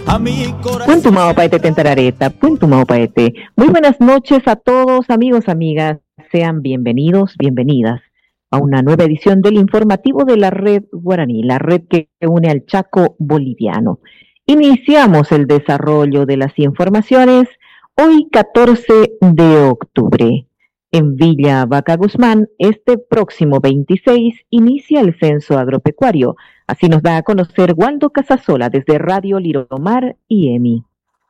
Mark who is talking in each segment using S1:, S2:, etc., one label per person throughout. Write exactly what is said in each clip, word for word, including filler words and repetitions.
S1: a mi corazón.
S2: Punto Paete Tentarareta, Punto Paete. Muy buenas noches a todos, amigos, amigas. Sean bienvenidos, bienvenidas a una nueva edición del informativo de la Red Guaraní, la red que une al Chaco boliviano. Iniciamos el desarrollo de las informaciones hoy catorce de octubre. En Villa Vaca Guzmán, este próximo veintiséis, inicia el censo agropecuario. Así nos da a conocer Waldo Casasola desde Radio Liromar y EMI.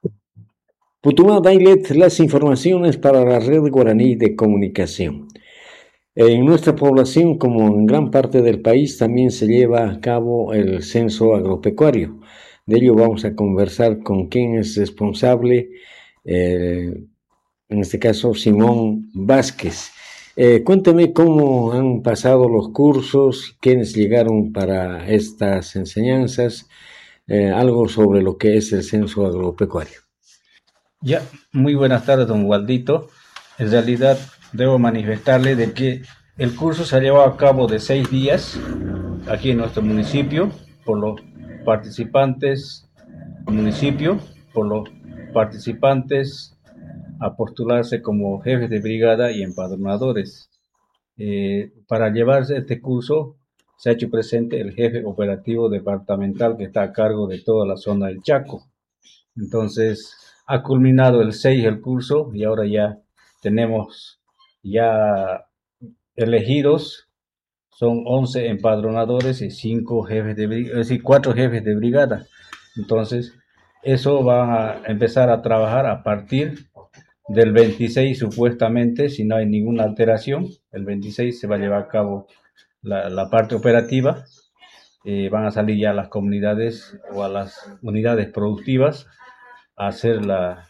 S3: Putumá Dailet, las informaciones para la Red Guaraní de Comunicación. En nuestra población, como en gran parte del país, también se lleva a cabo el censo agropecuario. De ello vamos a conversar con quien es responsable, eh, en este caso Simón Vázquez. Eh, cuénteme cómo han pasado los cursos, quiénes llegaron para estas enseñanzas, eh, algo sobre lo que es el censo agropecuario.
S4: Ya, muy buenas tardes, don Waldito. En realidad debo manifestarle de que el curso se ha llevado a cabo de seis días aquí en nuestro municipio por los participantes municipio, por los participantes a postularse como jefes de brigada y empadronadores. Eh, para llevarse este curso se ha hecho presente el jefe operativo departamental que está a cargo de toda la zona del Chaco. Entonces ha culminado el seis el curso y ahora ya tenemos ya elegidos, son once empadronadores y cinco jefes de brigada, es decir, cuatro jefes de brigada. Entonces eso va a empezar a trabajar a partir del veintiséis supuestamente, si no hay ninguna alteración. El veintiséis se va a llevar a cabo la, la parte operativa, eh, van a salir ya a las comunidades o a las unidades productivas a hacer la,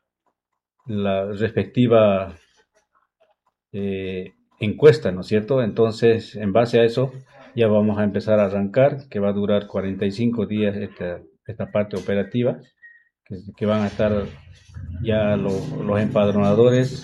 S4: la respectiva eh, encuesta, ¿no es cierto? Entonces, en base a eso, ya vamos a empezar a arrancar, que va a durar cuarenta y cinco días esta, esta parte operativa, que, que van a estar ya lo, los empadronadores